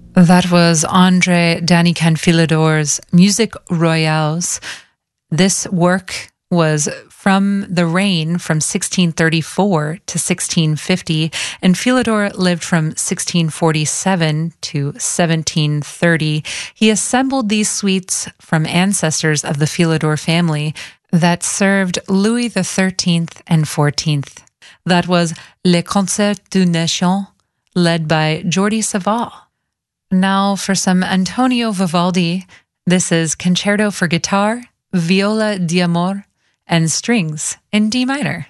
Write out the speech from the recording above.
That was André Danican-Philidor's Musique Royales. This work was from the reign from 1634 to 1650, and Philidor lived from 1647 to 1730. He assembled these suites from ancestors of the Philidor family that served Louis XIII and XIV. That was Les Concerts du Nation, led by Jordi Savall. Now for some Antonio Vivaldi. This is Concerto for Guitar, Viola d'Amore, and Strings in D minor.